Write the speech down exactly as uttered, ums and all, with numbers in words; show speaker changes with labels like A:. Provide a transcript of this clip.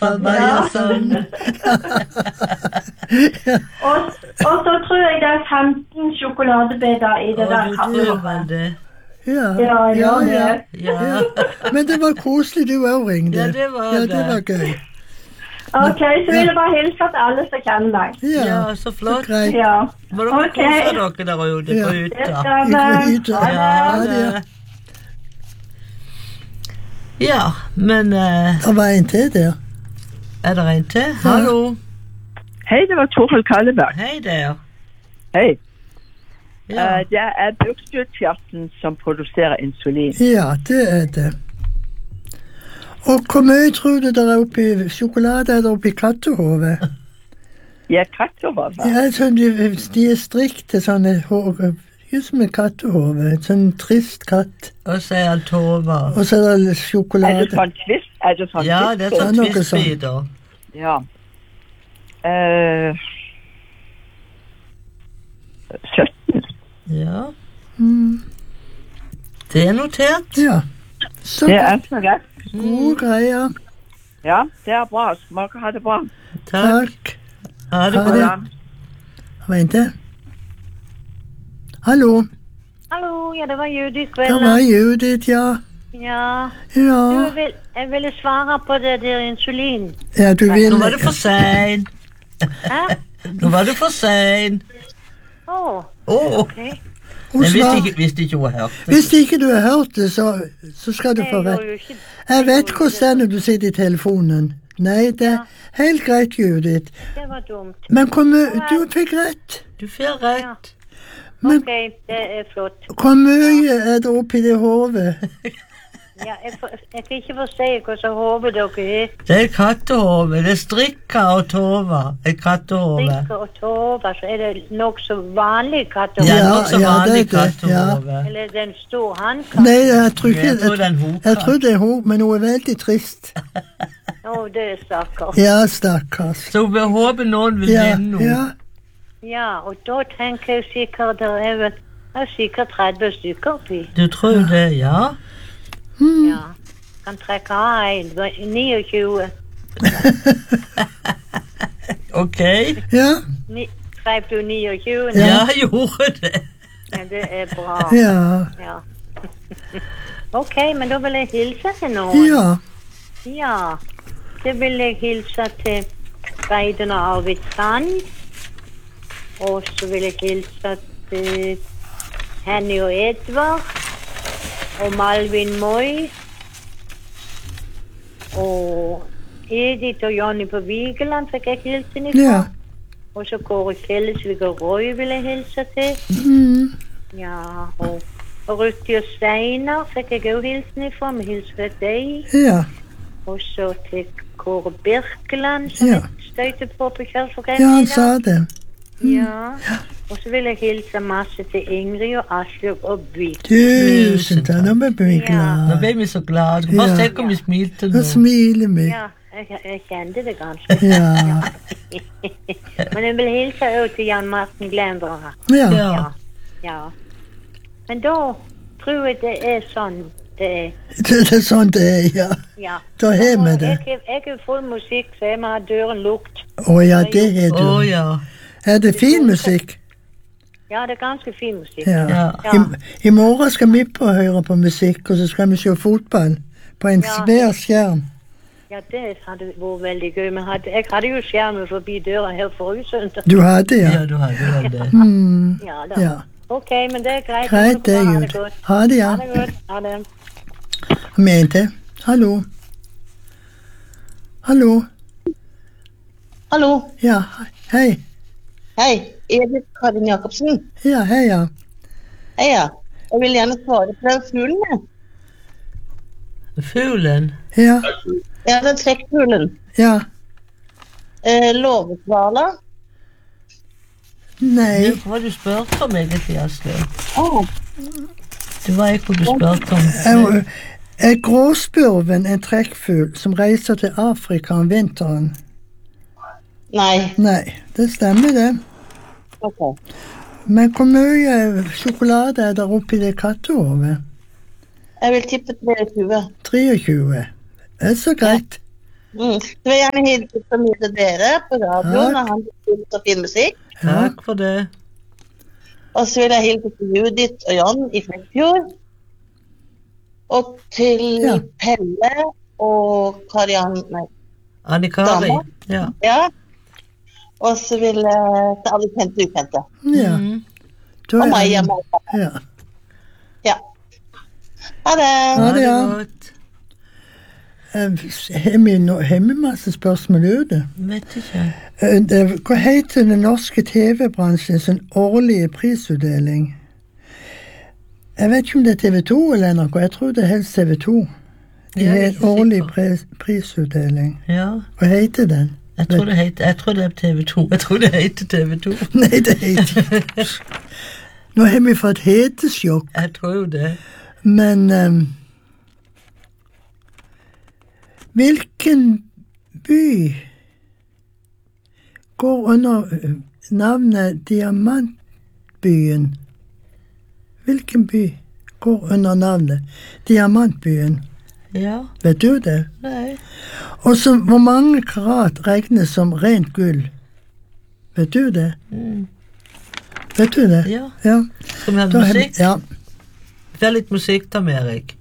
A: fra Bajason.
B: og, og så tror jeg det er femten sjokoladebeder i det
A: Å,
B: der
A: du tror vel det.
C: Ja,
B: Ja, ja,
C: ja,
A: Ja,
C: ja. Men det var koselig du også ringte.
A: Ja, det var
C: ja, det.
A: det.
C: var gøy.
B: Ok, så vil jeg bare hilse til alle som kjenner deg.
C: Ja,
A: ja, så flott.
C: greit.
B: Ja,
A: Må dere
B: Ok.
A: kose dere der ute
C: Ja.
A: på
B: det
A: hytta.
B: skal
C: Ikke
B: vi.
C: hytte.
B: Ha
A: Ja,
B: det.
A: det. Ja, men eh,
C: Det var en til der.
A: er det en til? Hallo.
D: Hei, det var Torhild Kalleberg.
A: Hei der.
D: Hei.
A: Ja.
D: Eh, det er Bukspyttkjerten som produserer insulin.
C: Ja, det er det. Og hvor mye tror du der er oppi sjokolade er der oppi kattehovet?
D: Jeg er kattehove.
C: Ja, sånn, de, de er strikte sånne hår, just som et kattehove, et sånn trist katt.
A: Og så er han Tova.
C: Og så er det
D: Er
C: sjokolade.
D: det sånn twist? Er det sånn
A: Ja, det er sånn
C: noe
A: twistbiter.
D: Ja. Eh, sytten.
A: Ja,
C: Mm,
A: det er notert.
C: ja. Så
D: Det er så rett.
C: gode greier.
D: Ja, det er bra. Smaker ha det bra.
A: Takk.
C: Takk.
A: Ha det
C: Ha
A: bra.
C: det.
D: Ja.
C: Vent det. Hallo,
E: Hallo, ja, det var Judith.
C: det var Judith, ja.
E: Ja,
C: Ja,
E: du, jeg, vil, jeg ville svare på det der insulin.
C: ja du vil...
A: Nå var det for sein.
E: Hæ?
A: Nå var det for sein.
E: Åh,
A: Åh,
E: ok.
C: Hun
A: jeg visste
C: svar-
A: ikke, visste ikke hun hørte.
C: Hvis ikke du har hørt det, så, så skal du
E: Jeg
C: få
E: gjør
C: rett.
E: jo ikke...
C: Jeg vet hvordan det er når du sitter i telefonen. Nei, det er helt greit, Judith.
E: Det var dumt.
C: Men hvor mye... Du fikk rett.
A: Du får rett.
C: Men
E: Ok, det er flott.
C: hvor mye er det oppi det hodet?
E: Ja, jeg, får, jeg kan ikke få si hvordan hovedet dere er.
A: Det er kattehove. Det er strikka og tova. Et kattehove.
E: Strikker og tåver, så er det nok så vanlig
A: Ja,
E: kattehove.
C: Ja,
A: det er også
C: ja,
A: vanlig
C: det er det,
A: kattehove.
E: Eller den store hannkatt.
C: Nei, jeg tror ikke...
A: Jeg tror det er
C: Jeg,
A: en hoka.
C: jeg tror det er hun, men hun er veldig trist.
E: Å, det er stakkars.
C: Ja, stakkars.
A: Så vi håper noen vil
C: Ja,
A: vinne henne.
C: ja.
E: Ja, og da tenker jeg sikkert det er vel... Det er sikkert tretti stykker oppi.
A: Du tror det, ja?
E: Ja. Kan trekke av en. Det var niogtyve.
A: Ok.
C: Ja,
E: Ni, skrev du niogtyve?
A: Ja, jeg gjorde det.
E: Ja, det er bra.
C: ja,
E: Ja. Ok, men da vil jeg hilse til noen.
C: ja.
E: Ja. Det vil jeg hilse til Reidun og Arvid Sand. Og så vil jeg hilse til Henny og Edvard. Og Malvin Moi. Og Edith og Jonny på Vigeland fikk jeg hilsen ifra.
C: Ja.
E: Og så Kåre Kjellesvig og Roy vil jeg hilse til.
C: Mm.
E: Ja, og, og Rutti og Steinar fikk jeg også hilsen ifra. Vi hilser til deg.
C: Ja,
E: Og så til Kåre Birkeland, som
C: Ja.
E: jeg støyte på på
C: ja,
E: Kjørsforeningen.
C: han sa det.
E: Ja. Og så vil jeg hilse masse til Ingrid og Aslug og Vik.
C: Tusen takk, nå ble vi
A: Nå
C: glad.
A: ble vi så glade. Bare
C: Ja.
A: se hvor vi smilte
C: Nå
A: nå.
C: smiler vi.
E: Ja, jeg, jeg kjente det ganske.
C: Ja,
E: Men jeg vil hilse også til Jan Martin Glenbra.
C: ja.
A: Ja.
E: Ja. Men da tror jeg det er sånn det er.
C: Det er sånn det er, ja.
E: Ja.
C: Da har vi det.
E: Jeg, jeg er full musikk, så jeg må ha døren lukt.
C: Å ja, det har
A: Å
C: du.
A: ja.
C: Er det fin musikk?
E: Ja, det er ganske fin musikk.
C: Ja.
A: Ja.
E: Ja.
C: I, I morgen skal vi på høre på musikk, og så skal vi se fotball på en
E: Ja.
C: svær skjerm.
E: Ja, det hadde vært veldig gøy. Men hadde, jeg hadde jo skjermen forbi døra her forrige søndag.
C: Du hadde, ja?
A: Ja, du hadde vel det.
C: Mm,
E: Ja da.
C: ja.
E: Ok, men det er greit.
C: Greit, det,
E: Ha
C: Jud.
E: det godt.
C: Ha det, ja.
E: Ha det godt. Ha det.
C: Mente. Hallo. Hallo.
F: Hallo.
C: Ja, hei.
F: Hei. Edith Karin Jacobsen.
C: Ja, hei, ja.
F: Hei, ja. Jeg vil gjerne svare på fuglene.
A: Fuglen.
C: Ja,
F: Ja, den trekkfuglen.
C: ja.
F: Eh, Låvesvala.
C: Nei.
A: Hva var det du spurte om egentlig, Asløv?
F: Åh,
A: Det var ikke hva du spurte om.
C: Er, er gråspurven en trekkfugl som reiser til Afrika om vinteren?
F: nei.
C: Nei, det stemmer det.
F: Ok.
C: Men hvor mye sjokolade er der oppi det kattehovet?
F: Jeg vil tippe treogtyve.
C: treogtyve. Det er så greit.
F: Mm. Så vil jeg gjerne hilse så mye til dere på radioen, og han vil så fin musikk.
A: Takk for det.
F: Og så vil jeg hilse til Judith og Jon i Flekkfjord. Og til
C: Ja.
F: Pelle og Kariann, nei,
A: Annikari.
F: Dama.
A: Ja.
F: ja. Og så vil jeg til alle kjente og ukjente.
C: Ja.
A: Mm.
C: Da
F: Og
C: er
F: meg
C: det-
F: hjemme.
C: Ja.
F: Ja. Ha det!
C: Ha
A: Ha
C: det,
A: det
C: ja.
A: godt.
C: Eh, Har vi no- har vi masse spørsmål ute?
A: Vet ikke.
C: Eh, det- Hva heter den norske T V-bransjens årlige prisutdeling? Jeg vet ikke om det er T V to eller N R K, jeg tror det er helst T V to. De
A: Jeg er
C: har en
A: ikke
C: årlig
A: sikker.
C: pris, prisutdeling.
A: Ja,
C: Hva heter den?
A: jeg tror det heter, jeg tror det er T V to. Jeg tror det heter T V to.
C: Nei, det heter ikke. Nå har vi fått hetesjokk,
A: Jeg tror jo det.
C: men um, hvilken by går under eh, navnet Diamantbyen? Hvilken by går under navnet Diamantbyen?
A: Ja,
C: Vet du det?
A: nei.
C: Og så hvor mange karat regnes som rent gull? Vet du det?
A: Mm.
C: Vet du det?
A: Ja.
C: Ja.
A: Skal vi ha
C: Da har-
A: musikk?
C: Ja.
A: Vi har litt musikk da, Erik.